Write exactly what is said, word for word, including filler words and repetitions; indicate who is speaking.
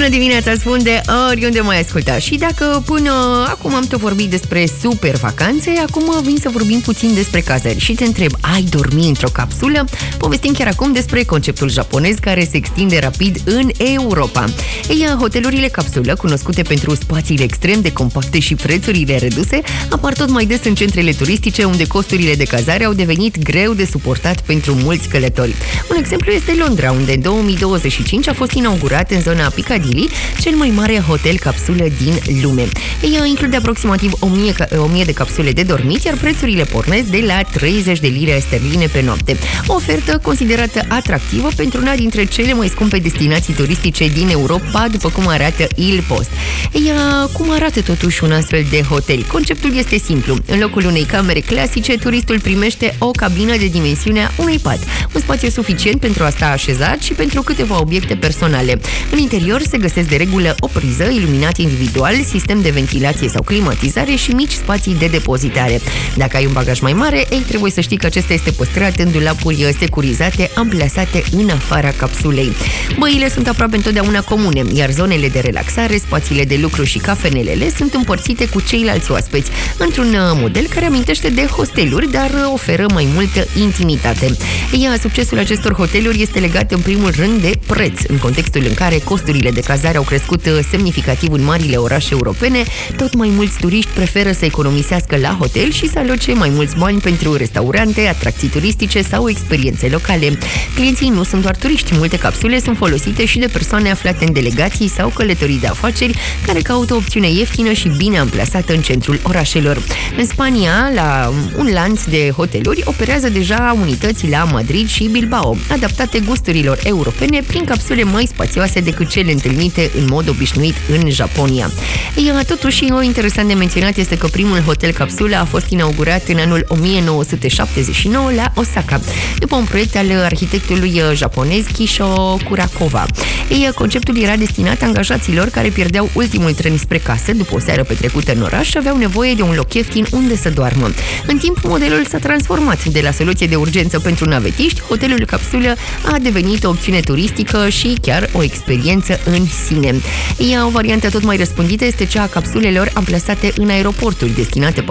Speaker 1: Bună dimineața, spun de oriunde mai asculta. Și dacă până acum am tot vorbit despre super vacanțe, acum vin să vorbim puțin despre cazări. Și te întreb, ai dormi într-o capsulă? Povestim chiar acum despre conceptul japonez care se extinde rapid în Europa. Ei, hotelurile capsulă, cunoscute pentru spațiile extrem de compacte și prețurile reduse, apar tot mai des în centrele turistice, unde costurile de cazare au devenit greu de suportat pentru mulți călători. Un exemplu este Londra, unde în două mii douăzeci și cinci a fost inaugurat în zona Piccadilly cel mai mare hotel capsulă din lume. Ea include aproximativ o mie de capsule de dormit, iar prețurile pornesc de la treizeci de lire sterline pe noapte. O ofertă considerată atractivă pentru una dintre cele mai scumpe destinații turistice din Europa, după cum arată Il Post. Ea, cum arată totuși un astfel de hotel? Conceptul este simplu. În locul unei camere clasice, turistul primește o cabină de dimensiunea unui pat, un spațiu suficient pentru a sta așezat și pentru câteva obiecte personale. În interior se găsesc de regulă o priză, iluminat individual, sistem de ventilație sau climatizare și mici spații de depozitare. Dacă ai un bagaj mai mare, ei, trebuie să știi că acesta este păstrat în dulapuri securizate, amplasate în afara capsulei. Băile sunt aproape întotdeauna comune, iar zonele de relaxare, spațiile de lucru și cafenelele sunt împărțite cu ceilalți oaspeți, într-un model care amintește de hosteluri, dar oferă mai multă intimitate. Iar succesul acestor hoteluri este legat în primul rând de preț. În contextul în care costurile de cazare au crescut semnificativ în marile orașe europene, tot mai mulți turiști preferă să economisească la hotel și să aloce mai mulți bani pentru restaurante, atracții turistice sau experiențe locale. Clienții nu sunt doar turiști, multe capsule sunt folosite și de persoane aflate în delegații sau călătorii de afaceri care caută o opțiune ieftină și bine amplasată în centrul orașelor. În Spania, la un lanț de hoteluri, operează deja unități la Madrid și Bilbao, adaptate gusturilor europene prin capsule mai spațioase decât cele întâlnite în mod obișnuit în Japonia. Iar totuși, o interesant de menționat este că primul hotel capsulă a fost inaugurat în anul o mie nouă sute șaptezeci și nouă la Osaka, după un proiect al arhitectului japonez Kisho Kurokawa. Ei, conceptul era destinat angajaților care pierdeau ultimul tren spre casă după o seară petrecută în oraș și aveau nevoie de un loc ieftin unde să doarmă. În timp, modelul s-a transformat. De la soluție de urgență pentru navetiști, hotelul capsulă a devenit o opțiune turistică și chiar o experiență în sine. Ea, o variantă tot mai răspândită este cea a capsulelor amplasate în aeroporturi, destinate